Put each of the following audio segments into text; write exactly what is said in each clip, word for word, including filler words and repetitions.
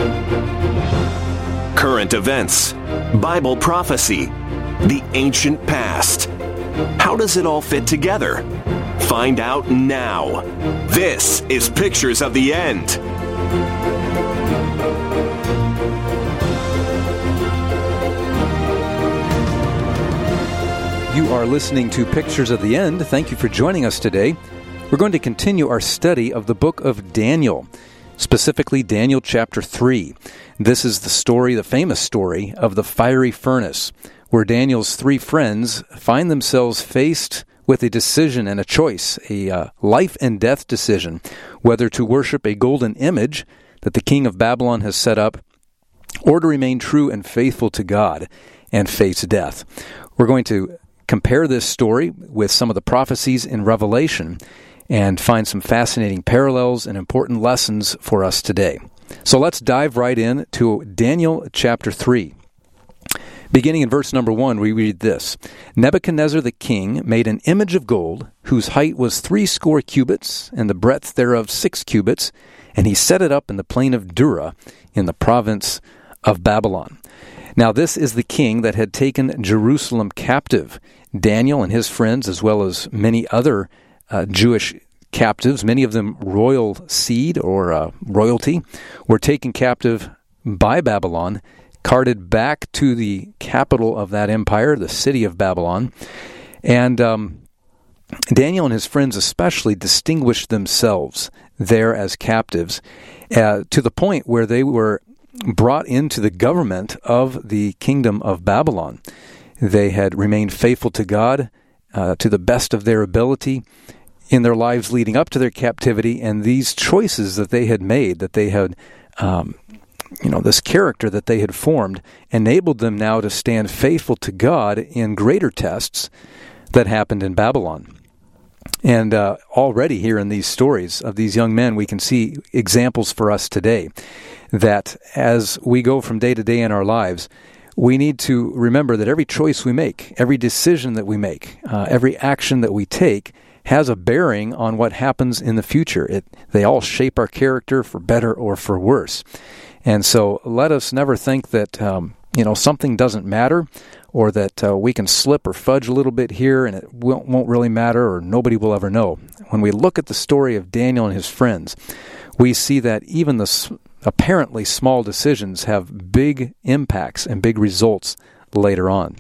Current events, Bible prophecy, the ancient past. How does it all fit together? Find out now. This is Pictures of the End. You are listening to Pictures of the End. Thank you for joining us today. We're going to continue our study of the book of Daniel, specifically Daniel chapter three. This is the story, the famous story, of the fiery furnace, where Daniel's three friends find themselves faced with a decision and a choice, a uh, life and death decision, whether to worship a golden image that the king of Babylon has set up, or to remain true and faithful to God and face death. We're going to compare this story with some of the prophecies in Revelation and find some fascinating parallels and important lessons for us today. So let's dive right in to Daniel chapter three. Beginning in verse number one, we read this. Nebuchadnezzar the king made an image of gold, whose height was three score cubits, and the breadth thereof six cubits, and he set it up in the plain of Dura, in the province of Babylon. Now this is the king that had taken Jerusalem captive. Daniel and his friends, as well as many other uh, Jewish captives, many of them royal seed or uh, royalty, were taken captive by Babylon, carted back to the capital of that empire, the city of Babylon. And um, Daniel and his friends especially distinguished themselves there as captives uh, to the point where they were brought into the government of the kingdom of Babylon. They had remained faithful to God uh, to the best of their ability in their lives leading up to their captivity, and these choices that they had made, that they had, um, you know, this character that they had formed, enabled them now to stand faithful to God in greater tests that happened in Babylon. And uh, already here in these stories of these young men, we can see examples for us today that as we go from day to day in our lives, we need to remember that every choice we make, every decision that we make, uh, every action that we take has a bearing on what happens in the future. It, they all shape our character for better or for worse. And so let us never think that um, you know something doesn't matter, or that uh, we can slip or fudge a little bit here and it won't, won't really matter, or nobody will ever know. When we look at the story of Daniel and his friends, we see that even the s- apparently small decisions have big impacts and big results later on.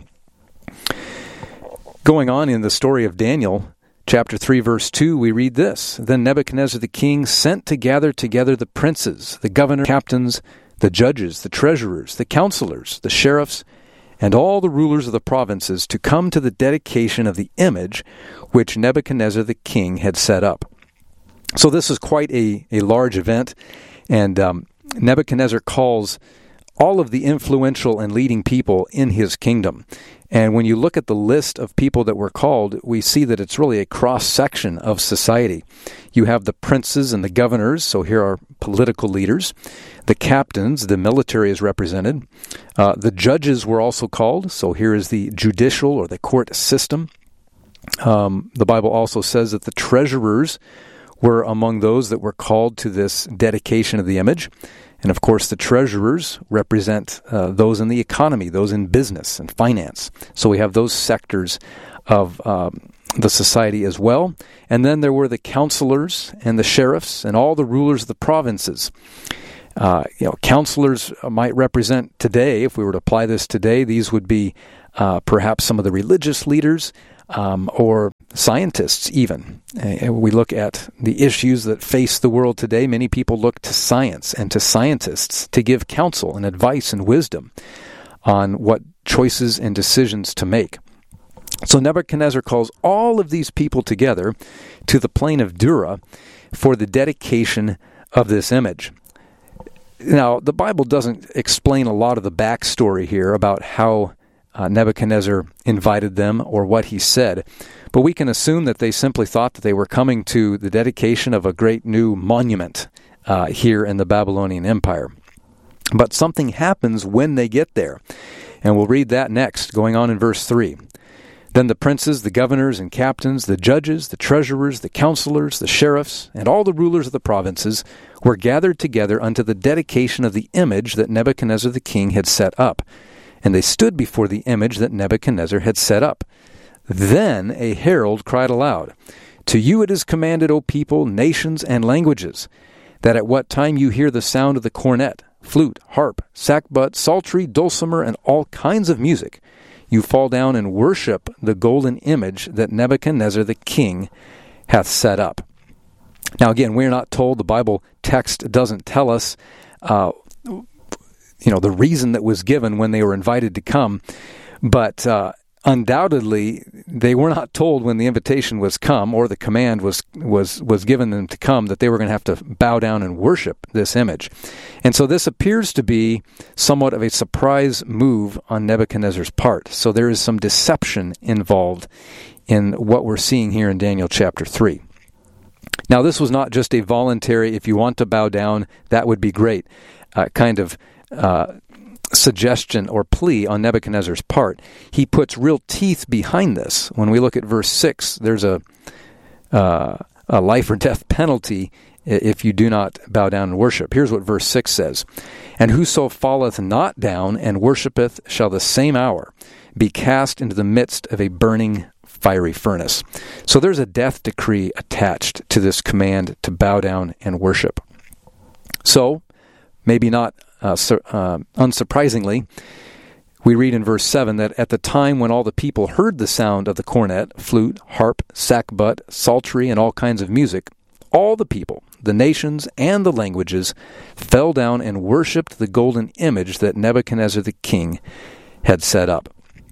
Going on in the story of Daniel, chapter three, verse two, we read this. Then Nebuchadnezzar the king sent to gather together the princes, the governors, captains, the judges, the treasurers, the counselors, the sheriffs, and all the rulers of the provinces to come to the dedication of the image which Nebuchadnezzar the king had set up. So this is quite a, a large event, and um, Nebuchadnezzar calls all of the influential and leading people in his kingdom. And when you look at the list of people that were called, we see that it's really a cross-section of society. You have the princes and the governors, so here are political leaders. The captains, the military is represented. Uh, the judges were also called, so here is the judicial or the court system. Um, the Bible also says that the treasurers were among those that were called to this dedication of the image. And of course, the treasurers represent uh, those in the economy, those in business and finance. So we have those sectors of um, the society as well. And then there were the counselors and the sheriffs and all the rulers of the provinces. Uh, you know, counselors might represent today, if we were to apply this today, these would be uh, perhaps some of the religious leaders, Um, or scientists even. Uh, we look at the issues that face the world today. Many people look to science and to scientists to give counsel and advice and wisdom on what choices and decisions to make. So Nebuchadnezzar calls all of these people together to the plain of Dura for the dedication of this image. Now, the Bible doesn't explain a lot of the backstory here about how Uh, Nebuchadnezzar invited them or what he said, but we can assume that they simply thought that they were coming to the dedication of a great new monument uh, here in the Babylonian Empire. But something happens when they get there, and we'll read that next, going on in verse three. Then the princes, the governors and captains, the judges, the treasurers, the counselors, the sheriffs, and all the rulers of the provinces were gathered together unto the dedication of the image that Nebuchadnezzar the king had set up. And they stood before the image that Nebuchadnezzar had set up. Then a herald cried aloud, To you it is commanded, O people, nations, and languages, that at what time you hear the sound of the cornet, flute, harp, sackbut, psaltery, dulcimer, and all kinds of music, you fall down and worship the golden image that Nebuchadnezzar the king hath set up. Now again, we're not told, the Bible text doesn't tell us, uh, you know, the reason that was given when they were invited to come, but uh, undoubtedly they were not told when the invitation was come, or the command was was was given them to come, that they were going to have to bow down and worship this image. And so this appears to be somewhat of a surprise move on Nebuchadnezzar's part. So there is some deception involved in what we're seeing here in Daniel chapter three. Now this was not just a voluntary, if you want to bow down, that would be great, uh, kind of uh suggestion or plea on Nebuchadnezzar's part. He puts real teeth behind this. When we look at verse six, there's a uh, a life or death penalty if you do not bow down and worship. Here's what verse six says, And whoso falleth not down and worshipeth shall the same hour be cast into the midst of a burning fiery furnace. So there's a death decree attached to this command to bow down and worship. So, maybe not Uh, sur- uh, unsurprisingly, we read in verse seven that at the time when all the people heard the sound of the cornet, flute, harp, sackbut, psaltery, and all kinds of music, all the people, the nations, and the languages fell down and worshipped the golden image that Nebuchadnezzar the king had set up.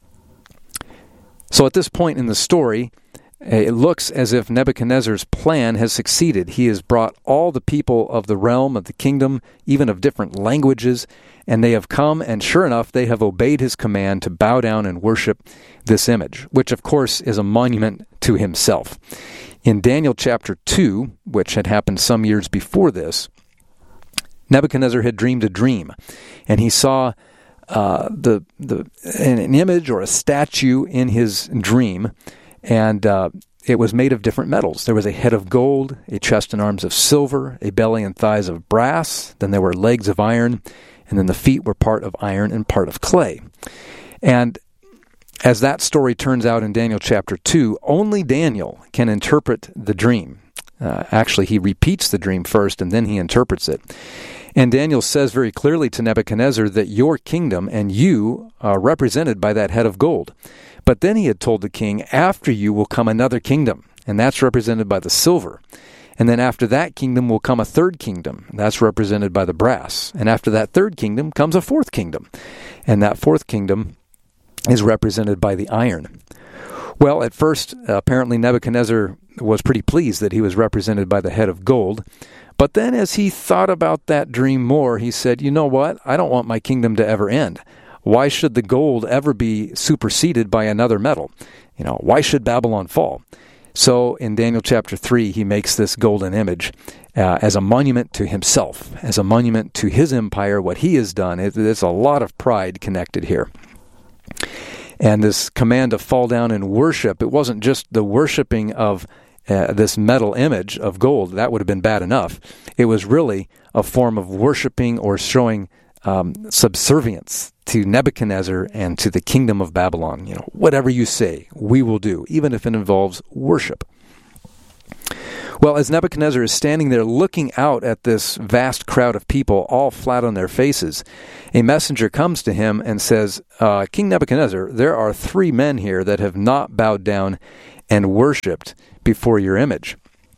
So at this point in the story, it looks as if Nebuchadnezzar's plan has succeeded. He has brought all the people of the realm, of the kingdom, even of different languages, and they have come, and sure enough, they have obeyed his command to bow down and worship this image, which of course is a monument to himself. In Daniel chapter two, which had happened some years before this, Nebuchadnezzar had dreamed a dream, and he saw uh, the the an image or a statue in his dream. And uh, it was made of different metals. There was a head of gold, a chest and arms of silver, a belly and thighs of brass. Then there were legs of iron, and then the feet were part of iron and part of clay. And as that story turns out in Daniel chapter two, only Daniel can interpret the dream. Uh, actually, he repeats the dream first, and then he interprets it. And Daniel says very clearly to Nebuchadnezzar that your kingdom and you are represented by that head of gold. But then he had told the king, after you will come another kingdom, and that's represented by the silver. And then after that kingdom will come a third kingdom, and that's represented by the brass. And after that third kingdom comes a fourth kingdom, and that fourth kingdom is represented by the iron. Well, at first, uh, apparently Nebuchadnezzar was pretty pleased that he was represented by the head of gold. But then as he thought about that dream more, he said, you know what? I don't want my kingdom to ever end. Why should the gold ever be superseded by another metal? You know, why should Babylon fall? So in Daniel chapter three, he makes this golden image uh, as a monument to himself, as a monument to his empire, what he has done. It, there's a lot of pride connected here. And this command to fall down and worship, it wasn't just the worshiping of uh, this metal image of gold. That would have been bad enough. It was really a form of worshiping or showing um, subservience to Nebuchadnezzar and to the kingdom of Babylon. You know, whatever you say, we will do, even if it involves worship. Well, as Nebuchadnezzar is standing there looking out at this vast crowd of people, all flat on their faces, a messenger comes to him and says, uh, King Nebuchadnezzar, there are three men here that have not bowed down and worshipped before your image.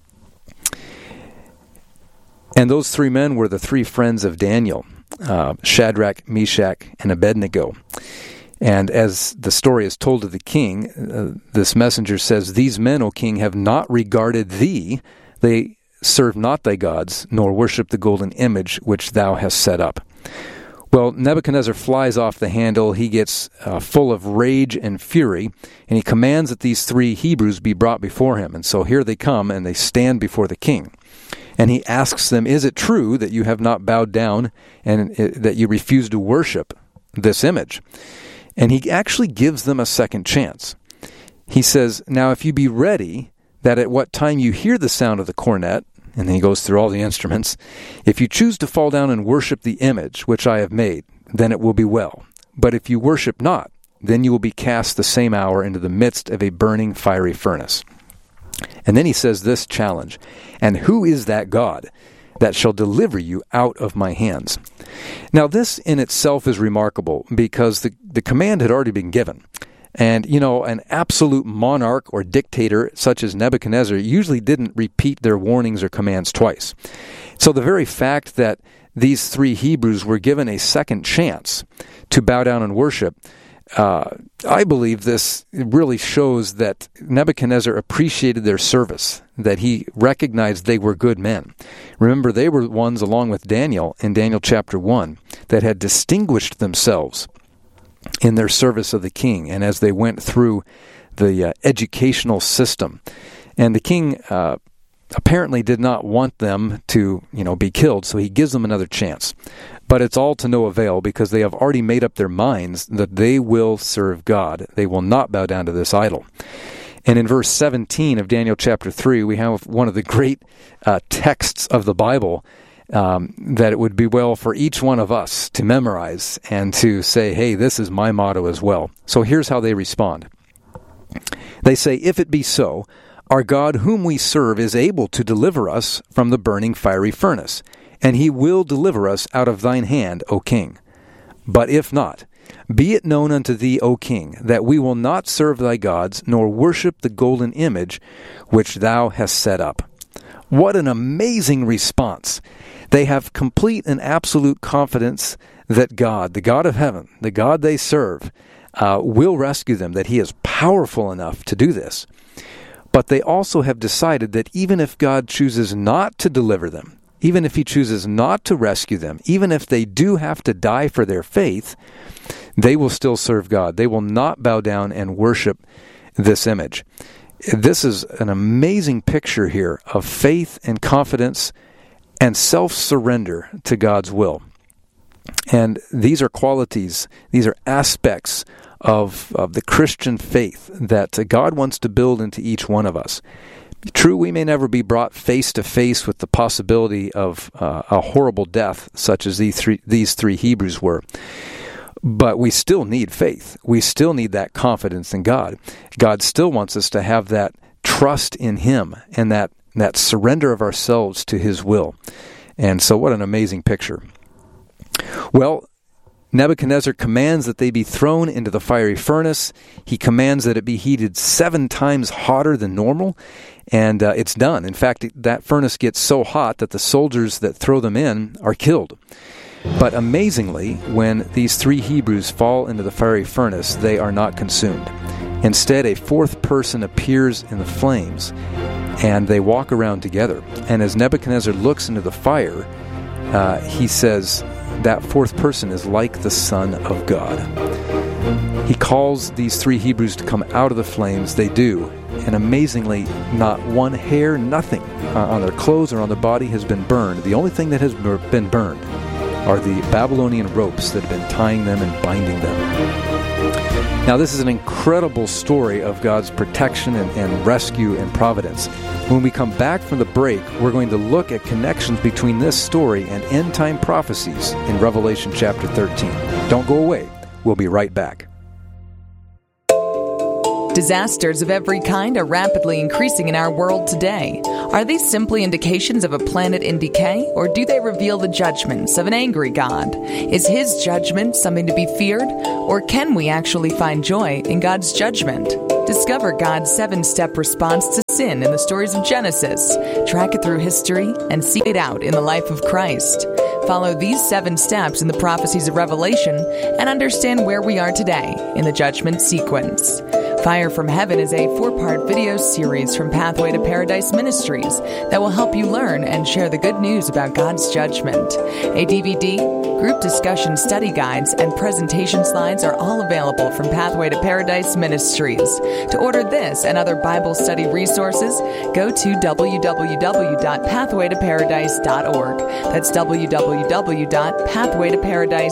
And those three men were the three friends of Daniel, uh, Shadrach, Meshach, and Abednego. And as the story is told to the king, uh, this messenger says, These men, O king, have not regarded thee. They serve not thy gods, nor worship the golden image which thou hast set up. Well, Nebuchadnezzar flies off the handle. He gets uh, full of rage and fury, and he commands that these three Hebrews be brought before him. And so here they come, and they stand before the king. And he asks them, Is it true that you have not bowed down and uh, that you refuse to worship this image? And he actually gives them a second chance. He says, "Now if you be ready, that at what time you hear the sound of the cornet," and then he goes through all the instruments, "if you choose to fall down and worship the image which I have made, then it will be well. But if you worship not, then you will be cast the same hour into the midst of a burning fiery furnace." And then he says this challenge, "And who is that God that shall deliver you out of my hands?" Now this in itself is remarkable because the, the command had already been given. And, you know, an absolute monarch or dictator such as Nebuchadnezzar usually didn't repeat their warnings or commands twice. So the very fact that these three Hebrews were given a second chance to bow down and worship, uh, I believe this really shows that Nebuchadnezzar appreciated their service, that he recognized they were good men. Remember, they were ones, along with Daniel in Daniel chapter one, that had distinguished themselves in their service of the king and as they went through the uh, educational system. And the king uh, apparently did not want them to, you know, be killed, so he gives them another chance. But it's all to no avail because they have already made up their minds that they will serve God. They will not bow down to this idol. And in verse seventeen of Daniel chapter three, we have one of the great uh, texts of the Bible um, that it would be well for each one of us to memorize and to say, hey, this is my motto as well. So here's how they respond. They say, "If it be so, our God whom we serve is able to deliver us from the burning fiery furnace, and he will deliver us out of thine hand, O king. But if not, be it known unto thee, O king, that we will not serve thy gods, nor worship the golden image which thou hast set up." What an amazing response. They have complete and absolute confidence that God, the God of heaven, the God they serve, uh, will rescue them, that he is powerful enough to do this. But they also have decided that even if God chooses not to deliver them, even if he chooses not to rescue them, even if they do have to die for their faith, they will still serve God. They will not bow down and worship this image. This is an amazing picture here of faith and confidence and self-surrender to God's will. And these are qualities, these are aspects of, of the Christian faith that God wants to build into each one of us. True, we may never be brought face to face with the possibility of uh, a horrible death, such as these three, these three Hebrews were. But we still need faith. We still need that confidence in God. God still wants us to have that trust in him and that, that surrender of ourselves to his will. And so what an amazing picture. Well, Nebuchadnezzar commands that they be thrown into the fiery furnace. He commands that it be heated seven times hotter than normal, and uh, it's done. In fact, that furnace gets so hot that the soldiers that throw them in are killed. But amazingly, when these three Hebrews fall into the fiery furnace, they are not consumed. Instead, a fourth person appears in the flames, and they walk around together. And as Nebuchadnezzar looks into the fire, uh, he says, that fourth person is like the Son of God. He calls these three Hebrews to come out of the flames. They do. And amazingly, not one hair, nothing uh, on their clothes or on their body has been burned. The only thing that has been burned are the Babylonian ropes that have been tying them and binding them. Now, this is an incredible story of God's protection and, and rescue and providence. When we come back from the break, we're going to look at connections between this story and end-time prophecies in Revelation chapter thirteen. Don't go away. We'll be right back. Disasters of every kind are rapidly increasing in our world today. Are these simply indications of a planet in decay, or do they reveal the judgments of an angry God? Is his judgment something to be feared, or can we actually find joy in God's judgment? Discover God's seven-step response to sin in the stories of Genesis. Track it through history and see it out in the life of Christ. Follow these seven steps in the prophecies of Revelation and understand where we are today in the judgment sequence. Fire from Heaven is a four-part video series from Pathway to Paradise Ministries that will help you learn and share the good news about God's judgment. A D V D, group discussion study guides, and presentation slides are all available from Pathway to Paradise Ministries. To order this and other Bible study resources, go to w w w dot pathway to paradise dot org. That's w w w dot pathway to paradise